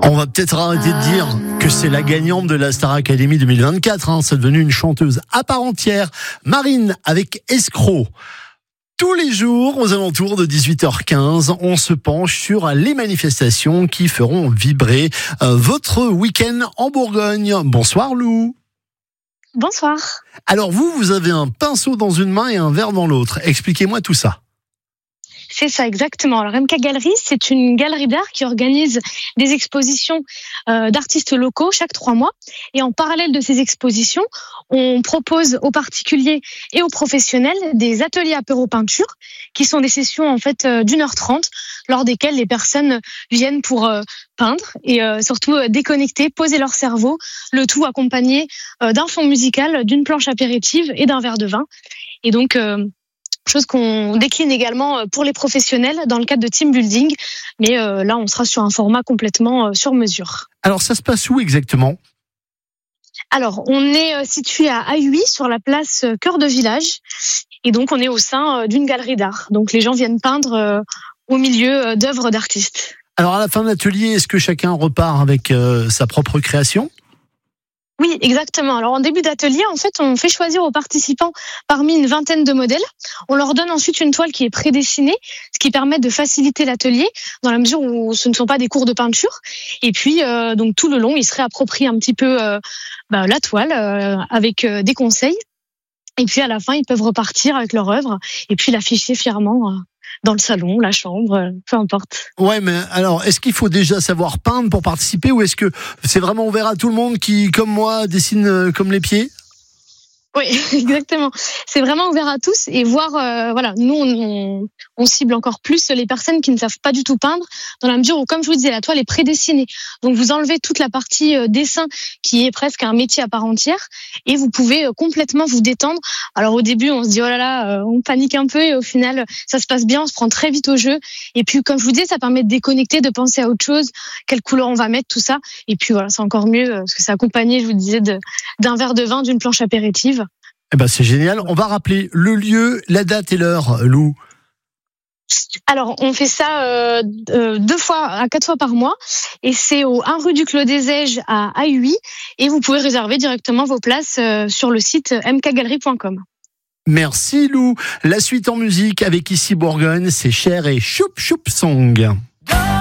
On va peut-être arrêter de dire que c'est la gagnante de la Star Academy 2024. C'est devenu une chanteuse à part entière. Marine avec Escroc. Tous les jours, aux alentours de 18h15, on se penche sur les manifestations qui feront vibrer votre week-end en Bourgogne. Bonsoir Lou. Bonsoir. Alors vous avez un pinceau dans une main et un verre dans l'autre. Expliquez-moi tout ça. C'est ça, exactement. Alors, MK Galerie, c'est une galerie d'art qui organise des expositions d'artistes locaux chaque 3 mois. Et en parallèle de ces expositions, on propose aux particuliers et aux professionnels des ateliers apéro peinture, qui sont des sessions en fait d'1h30, lors desquelles les personnes viennent pour peindre et surtout déconnecter, poser leur cerveau, le tout accompagné d'un fond musical, d'une planche apéritive et d'un verre de vin. Et donc chose qu'on décline également pour les professionnels dans le cadre de team building. Mais là, on sera sur un format complètement sur mesure. Alors, ça se passe où exactement ? Alors, on est situé à Ayui, sur la place Cœur de Village. Et donc, on est au sein d'une galerie d'art. Donc, les gens viennent peindre au milieu d'œuvres d'artistes. Alors, à la fin de l'atelier, est-ce que chacun repart avec sa propre création ? Oui, exactement. Alors, en début d'atelier, en fait, on fait choisir aux participants parmi une vingtaine de modèles. On leur donne ensuite une toile qui est prédessinée, ce qui permet de faciliter l'atelier dans la mesure où ce ne sont pas des cours de peinture. Et puis, donc tout le long, ils se réapproprient un petit peu la toile avec des conseils. Et puis, à la fin, ils peuvent repartir avec leur œuvre et puis l'afficher fièrement dans le salon, la chambre, peu importe. Ouais, mais alors, est-ce qu'il faut déjà savoir peindre pour participer ou est-ce que c'est vraiment ouvert à tout le monde qui, comme moi, dessine comme les pieds ? Oui, exactement. C'est vraiment ouvert à tous et voir, nous, on cible encore plus les personnes qui ne savent pas du tout peindre, dans la mesure où, comme je vous disais, la toile est prédessinée. Donc, vous enlevez toute la partie dessin qui est presque un métier à part entière et vous pouvez complètement vous détendre. Alors, au début, on se dit, oh là là, on panique un peu et au final, ça se passe bien, on se prend très vite au jeu. Et puis, comme je vous disais, ça permet de déconnecter, de penser à autre chose, quelle couleur on va mettre, tout ça. Et puis, voilà, c'est encore mieux parce que c'est accompagné, je vous disais, d'un verre de vin, d'une planche apéritive. Eh ben c'est génial. On va rappeler le lieu, la date et l'heure, Lou. Alors, on fait ça 2 fois à 4 fois par mois et c'est au 1 rue du Clos des Eiges à Ayui et vous pouvez réserver directement vos places sur le site mkgalerie.com. Merci Lou. La suite en musique avec Ici Bourgogne, c'est Cher et Choup Choup Song.